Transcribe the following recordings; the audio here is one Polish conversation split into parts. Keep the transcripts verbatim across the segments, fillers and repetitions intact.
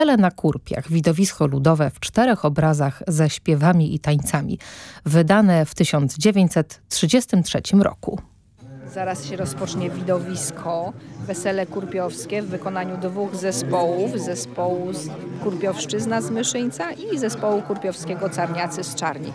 Wesele na Kurpiach, widowisko ludowe w czterech obrazach ze śpiewami i tańcami, wydane w tysiąc dziewięćset trzydziestym trzecim roku. Zaraz się rozpocznie widowisko Wesele Kurpiowskie w wykonaniu dwóch zespołów. Zespołu z Kurpiowszczyzna z Myszyńca i zespołu kurpiowskiego Czarniacy z Czarni.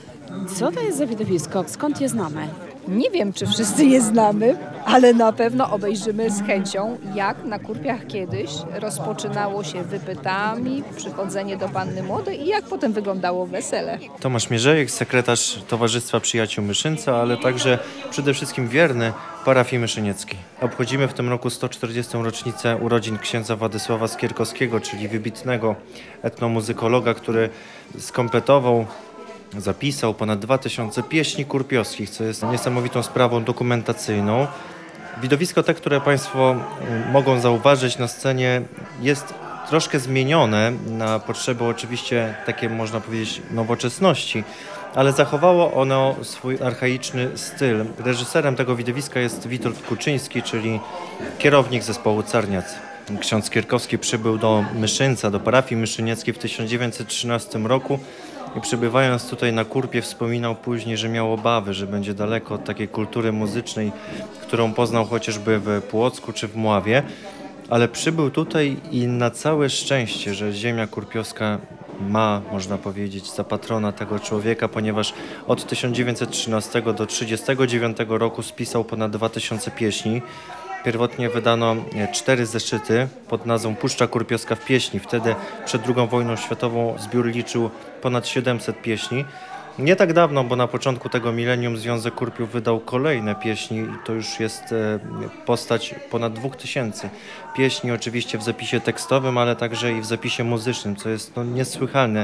Co to jest za widowisko? Skąd je znamy? Nie wiem, czy wszyscy je znamy, ale na pewno obejrzymy z chęcią, jak na Kurpiach kiedyś rozpoczynało się wypytami, przychodzenie do Panny Młodej i jak potem wyglądało wesele. Tomasz Mierzejek, sekretarz Towarzystwa Przyjaciół Myszynca, ale także przede wszystkim wierny parafii myszynieckiej. Obchodzimy w tym roku sto czterdziestą rocznicę urodzin księdza Władysława Skierkowskiego, czyli wybitnego etnomuzykologa, który skompletował, zapisał ponad dwa tysiące pieśni kurpiowskich, co jest niesamowitą sprawą dokumentacyjną. Widowisko te, które Państwo mogą zauważyć na scenie, jest troszkę zmienione na potrzeby oczywiście takie, można powiedzieć, nowoczesności, ale zachowało ono swój archaiczny styl. Reżyserem tego widowiska jest Witold Kuczyński, czyli kierownik zespołu Czarniacy. Ksiądz Skierkowski przybył do Myszynca, do parafii myszynieckiej w tysiąc dziewięćset trzynastym roku i przybywając tutaj na Kurpie wspominał później, że miał obawy, że będzie daleko od takiej kultury muzycznej, którą poznał chociażby w Płocku czy w Mławie, ale przybył tutaj i na całe szczęście, że ziemia kurpiowska ma, można powiedzieć, za patrona tego człowieka, ponieważ od tysiąc dziewięćset trzynastego do trzydziestego dziewiątego roku spisał ponad dwa tysiące pieśni. Pierwotnie wydano cztery zeszyty pod nazwą Puszcza Kurpiowska w pieśni. Wtedy przed drugą wojną światową zbiór liczył ponad siedemset pieśni. Nie tak dawno, bo na początku tego milenium Związek Kurpiów wydał kolejne pieśni i to już jest postać ponad dwóch tysięcy pieśni, oczywiście w zapisie tekstowym, ale także i w zapisie muzycznym, co jest no, niesłychane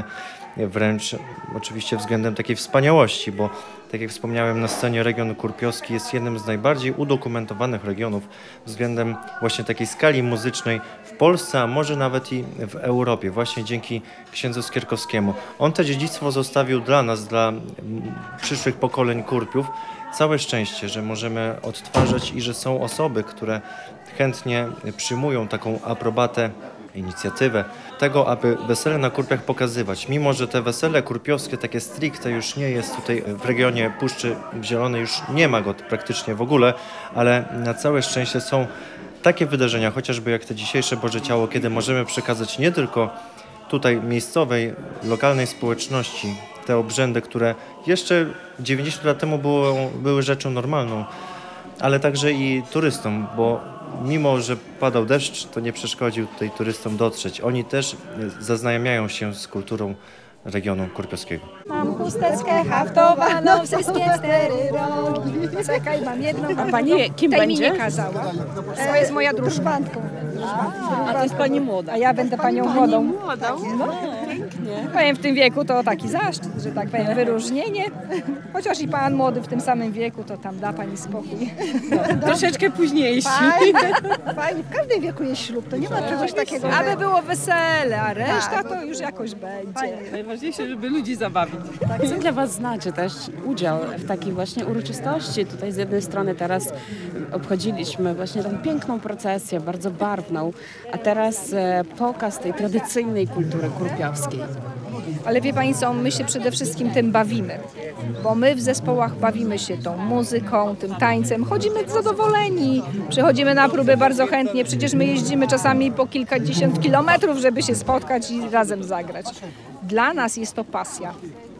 wręcz oczywiście względem takiej wspaniałości, bo tak jak wspomniałem, na scenie region kurpiowski jest jednym z najbardziej udokumentowanych regionów względem właśnie takiej skali muzycznej w Polsce, a może nawet i w Europie, właśnie dzięki księdzu Skierkowskiemu. On to dziedzictwo zostawił dla nas, dla przyszłych pokoleń Kurpiów. Całe szczęście, że możemy odtwarzać i że są osoby, które chętnie przyjmują taką aprobatę, inicjatywę tego, aby wesele na Kurpiach pokazywać. Mimo że te wesele kurpiowskie, takie stricte, już nie jest tutaj w regionie Puszczy Zielonej, już nie ma go praktycznie w ogóle, ale na całe szczęście są takie wydarzenia, chociażby jak te dzisiejsze Boże Ciało, kiedy możemy przekazać nie tylko tutaj miejscowej, lokalnej społeczności te obrzędy, które jeszcze dziewięćdziesiąt lat temu było, były rzeczą normalną, ale także i turystom, bo mimo że padał deszcz, to nie przeszkodził tutaj turystom dotrzeć. Oni też zaznajamiają się z kulturą regionu kurpiowskiego. Mam chusteczkę haftowaną, wszystkie cztery rogi. Czekaj, mam jedną. A pani kim Tej będzie? mi nie kazała. To jest moja drużbantką. A to jest pani młoda. A ja będę panią młodą. Młoda? No, pięknie. Powiem, w tym wieku to taki zaszczyt, że tak powiem, wyróżnienie. Chociaż i pan młody w tym samym wieku, to tam da pani spokój. Troszeczkę późniejsi. Fajnie, fajnie. W każdym wieku jest ślub, to nie ma czegoś takiego. że- Aby było wesele, a reszta to już jakoś będzie. Najważniejsze, żeby ludzi zabawić. Co dla Was znaczy też udział w takiej właśnie uroczystości? Tutaj z jednej strony teraz obchodziliśmy właśnie tą piękną procesję, bardzo barwną, a teraz e, pokaz tej tradycyjnej kultury kurpiowskiej. Ale wie pani co, my się przede wszystkim tym bawimy, bo my w zespołach bawimy się tą muzyką, tym tańcem, chodzimy zadowoleni, przychodzimy na próby bardzo chętnie, przecież my jeździmy czasami po kilkadziesiąt kilometrów, żeby się spotkać i razem zagrać. Dla nas jest to pasja.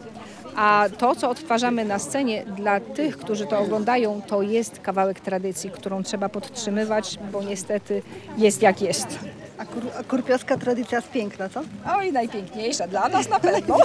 A to, co odtwarzamy na scenie, dla tych, którzy to oglądają, to jest kawałek tradycji, którą trzeba podtrzymywać, bo niestety jest jak jest. A, kur, a kurpiowska tradycja jest piękna, co? Oj, najpiękniejsza dla nas na pewno.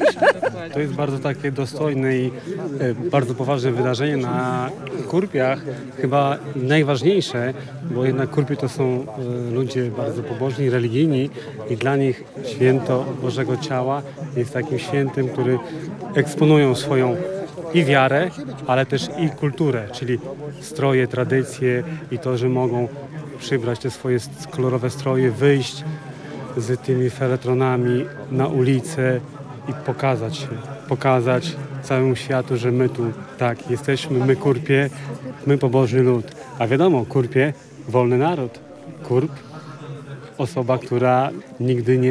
To jest bardzo takie dostojne i e, bardzo poważne wydarzenie na Kurpiach. Chyba najważniejsze, bo jednak Kurpie to są e, ludzie bardzo pobożni, religijni i dla nich święto Bożego Ciała jest takim świętem, który eksponują swoją i wiarę, ale też i kulturę, czyli stroje, tradycje i to, że mogą przybrać te swoje kolorowe stroje, wyjść z tymi feletronami na ulicę i pokazać się, pokazać całemu światu, że my tu tak jesteśmy, my Kurpie, my pobożny lud. A wiadomo, Kurpie, wolny naród. Kurp, osoba, która nigdy nie